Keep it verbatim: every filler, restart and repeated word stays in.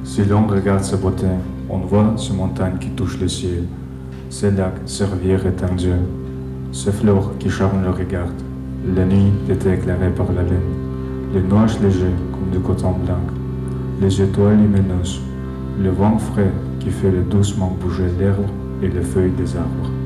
Si l'on regarde sa beauté, on voit ces montagnes qui touchent le ciel, ces lacs, ces rivières étendues, ces fleurs qui charment le regard. La nuit était éclairée par la lune, les nuages légers comme du coton blanc, les étoiles lumineuses, le vent frais qui fait doucement bouger l'herbe et les feuilles des arbres.